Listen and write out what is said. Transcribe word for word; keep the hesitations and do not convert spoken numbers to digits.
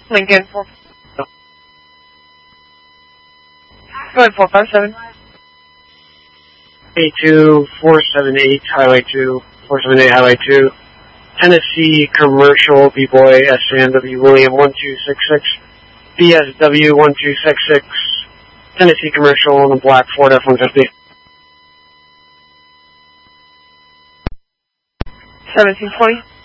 Lincoln, four. Go ahead, four five seven. A two, four seven eight, Highway two, four seven eight, Highway two. Tennessee Commercial, B-Boy, S J M W William, one two six six. B S W, one two six six. Tennessee Commercial on the black Ford F one fifty. seventeen twenty.